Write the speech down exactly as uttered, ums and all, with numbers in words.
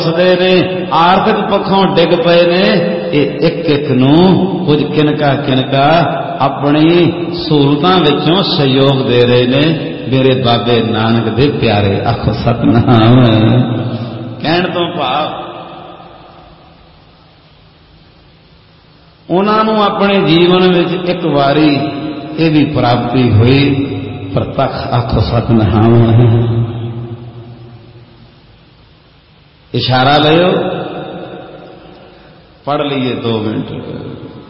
सदे ने आर्थिक पक्षों डिग पे ने एक एक नू कुछ किनका किनका अपनी सहूलतां विचों सहयोग दे रहे ने। मेरे बाबे नानक दे प्यारे आखो सतनाम। कहण तो भाव उन्होंने अपने जीवन में एक बारी ये भी प्राप्ति हुई, प्रतख आखो सतनाम। इशारा लियो, पढ़ लीए दो मिनट।